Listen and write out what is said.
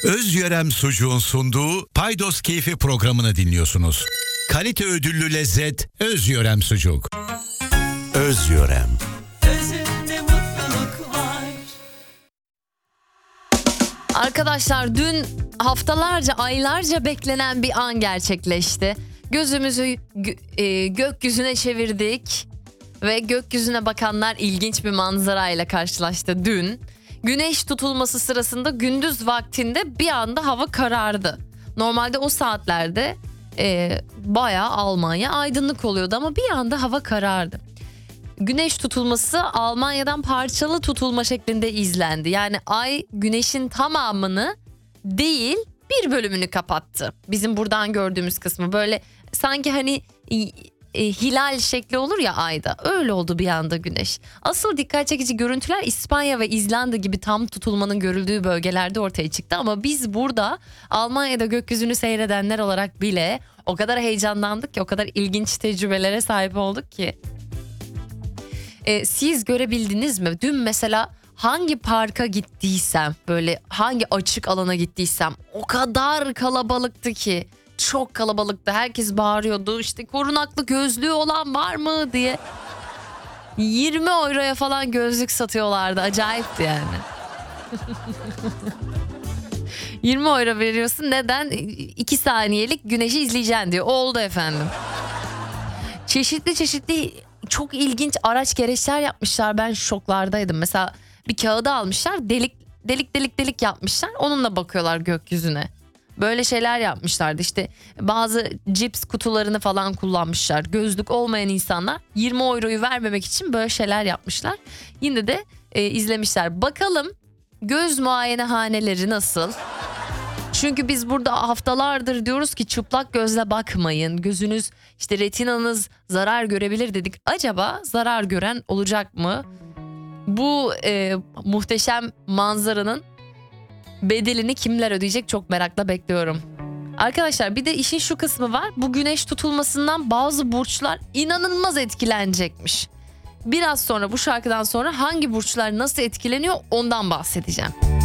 Özyörem Sucuğun sunduğu Paydos Keyfi programını dinliyorsunuz. Kalite ödüllü lezzet Özyörem Sucuk. Özyörem. Özünde mutluluk var. Arkadaşlar dün haftalarca, aylarca beklenen bir an gerçekleşti. Gözümüzü gökyüzüne çevirdik ve gökyüzüne bakanlar ilginç bir manzarayla karşılaştı dün. Güneş tutulması sırasında gündüz vaktinde bir anda hava karardı. Normalde o saatlerde bayağı Almanya aydınlık oluyordu ama bir anda hava karardı. Güneş tutulması Almanya'dan parçalı tutulma şeklinde izlendi. Yani ay güneşin tamamını değil bir bölümünü kapattı. Bizim buradan gördüğümüz kısmı böyle sanki hani hilal şekli olur ya ayda. Öyle oldu bir anda güneş. Asıl dikkat çekici görüntüler İspanya ve İzlanda gibi tam tutulmanın görüldüğü bölgelerde ortaya çıktı. Ama biz burada Almanya'da gökyüzünü seyredenler olarak bile o kadar heyecanlandık ki, o kadar ilginç tecrübelere sahip olduk ki. Siz görebildiniz mi? Dün mesela hangi parka gittiysem, böyle hangi açık alana gittiysem o kadar kalabalıktı ki. Çok kalabalıktı. Herkes bağırıyordu. İşte korunaklı gözlüğü olan var mı diye. 20 euroya falan gözlük satıyorlardı. Acayipti yani. 20 euro veriyorsun. Neden? 2 saniyelik güneşi izleyeceksin diyor. Oldu efendim. Çeşitli çok ilginç araç gereçler yapmışlar. Ben şoklardaydım. Mesela bir kağıdı almışlar. Delik yapmışlar. Onunla bakıyorlar gökyüzüne. Böyle şeyler yapmışlardı. İşte bazı cips kutularını falan kullanmışlar. Gözlük olmayan insanlar 20 euroyu vermemek için böyle şeyler yapmışlar. Yine de izlemişler. Bakalım göz muayenehaneleri nasıl? Çünkü biz burada haftalardır diyoruz ki çıplak gözle bakmayın. Gözünüz, işte retinanız zarar görebilir dedik. Acaba zarar gören olacak mı? Bu muhteşem manzaranın bedelini kimler ödeyecek çok merakla bekliyorum. Arkadaşlar bir de işin şu kısmı var. Bu güneş tutulmasından bazı burçlar inanılmaz etkilenecekmiş. Biraz sonra, bu şarkıdan sonra hangi burçlar nasıl etkileniyor ondan bahsedeceğim.